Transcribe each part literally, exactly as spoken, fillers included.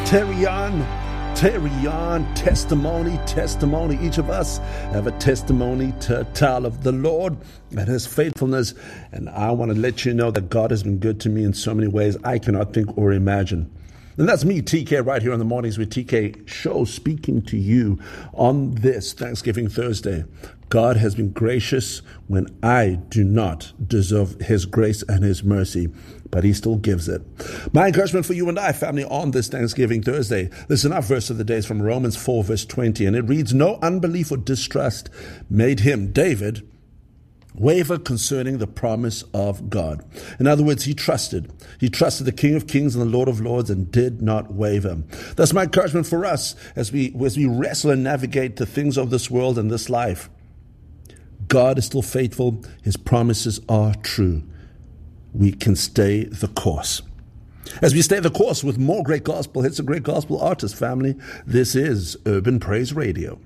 Terry on, Terry on, testimony, testimony. Each of us have a testimony to tell of the Lord and His faithfulness. And I want to let you know that God has been good to me in so many ways I cannot think or imagine. And that's me, T K, right here on the Mornings with T K show, speaking to you on this Thanksgiving Thursday. God has been gracious when I do not deserve His grace and His mercy, but He still gives it. My encouragement for you and I, family, on this Thanksgiving Thursday. Listen, our verse of the day is from Romans four, verse twenty, and it reads, "No unbelief or distrust made him," David, "waver concerning the promise of God." In other words, he trusted. He trusted the King of Kings and the Lord of Lords and did not waver. That's my encouragement for us as we, as we wrestle and navigate the things of this world and this life. God is still faithful. His promises are true. We can stay the course. As we stay the course with more great gospel hits and great gospel artists, family, this is Urban Praise Radio.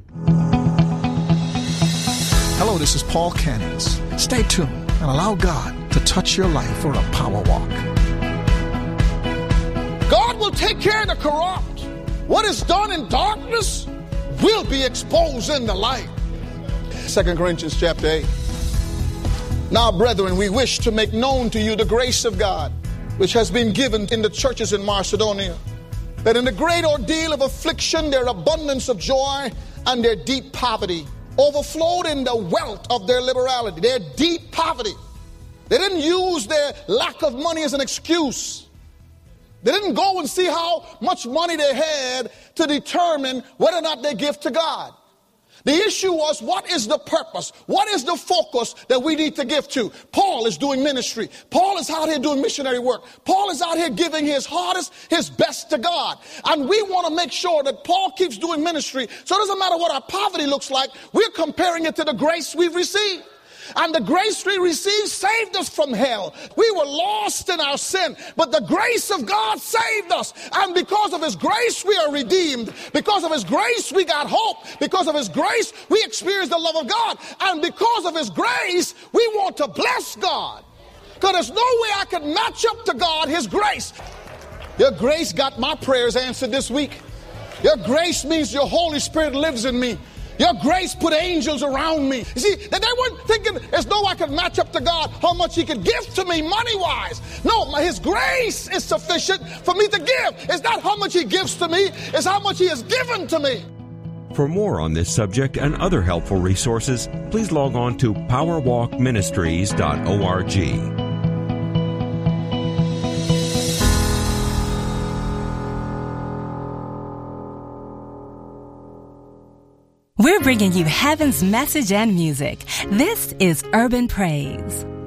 Hello, this is Paul Cannings. Stay tuned and allow God to touch your life for a power walk. God will take care of the corrupt. What is done in darkness will be exposed in the light. Second Corinthians chapter eight. Now, brethren, we wish to make known to you the grace of God, which has been given in the churches in Macedonia, that in the great ordeal of affliction, their abundance of joy and their deep poverty overflowed in the wealth of their liberality, their deep poverty. They didn't use their lack of money as an excuse. They didn't go and see how much money they had to determine whether or not they give to God. The issue was, what is the purpose? What is the focus that we need to give to? Paul is doing ministry. Paul is out here doing missionary work. Paul is out here giving his hardest, his best to God. And we want to make sure that Paul keeps doing ministry. So it doesn't matter what our poverty looks like. We're comparing it to the grace we've received. And the grace we received saved us from hell. We were lost in our sin, but the grace of God saved us. And because of His grace, we are redeemed. Because of His grace, we got hope. Because of His grace, we experienced the love of God. And because of His grace, we want to bless God. Because there's no way I could match up to God, His grace. Your grace got my prayers answered this week. Your grace means your Holy Spirit lives in me. Your grace put angels around me. You see, they weren't thinking as though I could match up to God how much He could give to me money-wise. No, His grace is sufficient for me to give. It's not how much He gives to me, it's how much He has given to me. For more on this subject and other helpful resources, please log on to power walk ministries dot org. We're bringing you heaven's message and music. This is Urban Praise.